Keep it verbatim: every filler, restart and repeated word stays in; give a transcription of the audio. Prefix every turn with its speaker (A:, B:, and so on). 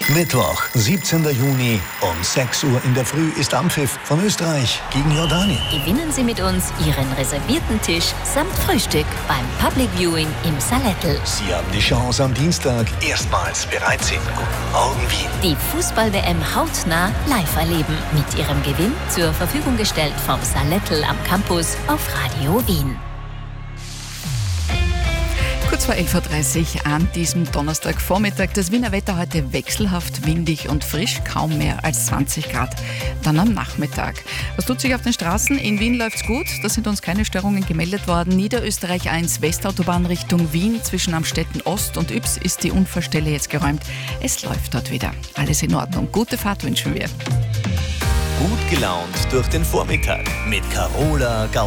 A: Mittwoch, siebzehnten Juni um sechs Uhr in der Früh ist Anpfiff von Österreich gegen Jordanien.
B: Gewinnen Sie mit uns Ihren reservierten Tisch samt Frühstück beim Public Viewing im Salettl.
A: Sie haben die Chance, am Dienstag erstmals bereits in Guten Morgen Wien
B: die Fußball-W M hautnah live erleben. Mit Ihrem Gewinn zur Verfügung gestellt vom Salettl am Campus auf Radio Wien.
C: Kurz vor elf Uhr dreißig an diesem Donnerstagvormittag. Das Wiener Wetter heute wechselhaft, windig und frisch, kaum mehr als zwanzig Grad. Dann am Nachmittag. Was tut sich auf den Straßen? In Wien läuft's gut, da sind uns keine Störungen gemeldet worden. Niederösterreich eins, Westautobahn Richtung Wien, zwischen Amstetten Ost und Ybbs ist die Unfallstelle jetzt geräumt. Es läuft dort wieder. Alles in Ordnung. Gute Fahrt wünschen wir.
A: Gut gelaunt durch den Vormittag mit Carola Gauss.